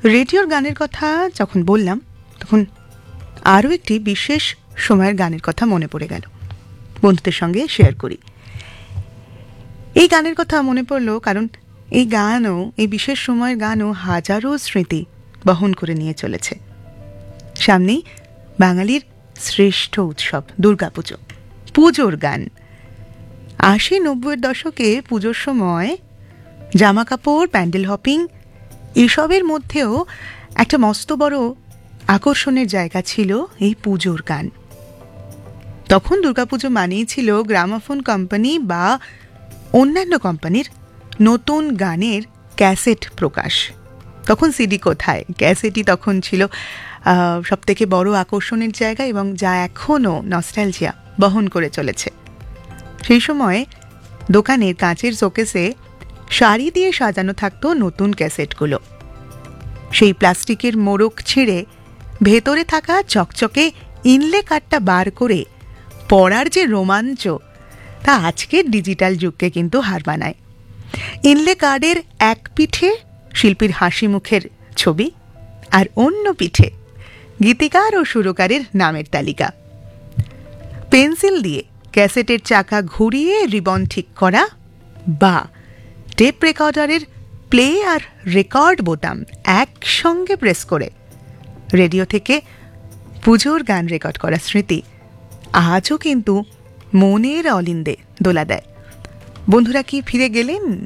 রেডিওর গানের কথা যখন বললাম তখন আরও একটি বিশেষ সময়ের গানের কথা মনে পড়ে গেল, বন্ধুদের সঙ্গে শেয়ার করি। এই গানের কথা মনে পড়লো কারণ এই গানও, এই বিশেষ সময়ের গানও হাজারো স্মৃতি বহন করে নিয়ে চলেছে। সামনেই বাঙালির শ্রেষ্ঠ উৎসব দুর্গাপুজো, পুজোর গান। 80-90-এর দশকে পুজোর সময় জামা কাপড়, প্যান্ডেল হপিং এসবের মধ্যেও একটা মস্ত বড় আকর্ষণের জায়গা ছিল এই পুজোর গান। তখন দুর্গাপুজো মানেই ছিল গ্রামাফোন কোম্পানি বা অন্যান্য কোম্পানির নতুন গানের ক্যাসেট প্রকাশ। তখন সিডি কোথায়, ক্যাসেটই তখন ছিল সবথেকে বড় আকর্ষণের জায়গা এবং যা এখনও নস্টালজিয়া বহন করে চলেছে। সেই সময় দোকানের কাঁচের শোকেসে শাড়ি দিয়ে সাজানো থাকতো নতুন ক্যাসেটগুলো। সেই প্লাস্টিকের মোড়ক ছিঁড়ে ভেতরে থাকা চকচকে ইনলে কার্ডটা বার করে পড়ার যে রোমাঞ্চ, তা আজকের ডিজিটাল যুগকে কিন্তু হার মানায়। ইনলে কার্ডের এক পিঠে শিল্পীর হাসি মুখের ছবি আর অন্য পিঠে গীতিকার ও সুরকারের নামের তালিকা। পেন্সিল দিয়ে ক্যাসেটের চাকা ঘুরিয়ে রিবন ঠিক করা বা টেপ রেকর্ডারের প্লে আর রেকর্ড বোতাম একসঙ্গে প্রেস করে রেডিও থেকে পুজোর গান রেকর্ড করা স্মৃতি আজও কিন্তু মনের অলিন্দে দোলা দেয়। বন্ধুরা কি ফিরে গেলেন